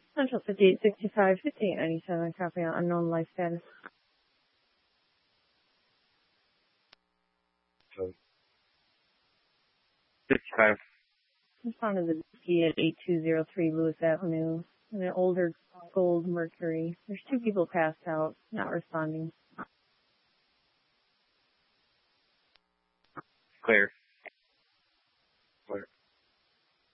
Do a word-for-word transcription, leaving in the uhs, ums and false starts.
Central fifty-eight sixty-five, fifty-eight ninety-seven, copy on unknown life status. fifty-five. Responded to the key at eight two zero three Lewis Avenue, in an older gold Mercury. There's two people passed out, not responding. Clear.